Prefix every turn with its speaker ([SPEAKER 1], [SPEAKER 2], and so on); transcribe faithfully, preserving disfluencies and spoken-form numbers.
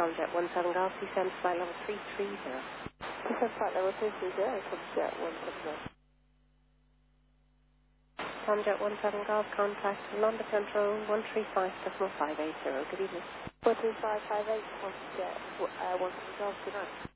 [SPEAKER 1] Tomjet one seven Golf, descend flight level three three zero.
[SPEAKER 2] Descend flight level three three zero, Tomjet one seven Golf.
[SPEAKER 1] Tomjet one seven Golf, contact London Central one three five decimal five eight zero. Good evening.
[SPEAKER 2] one three five five eight, Tomjet uh, one seven Golf, good night.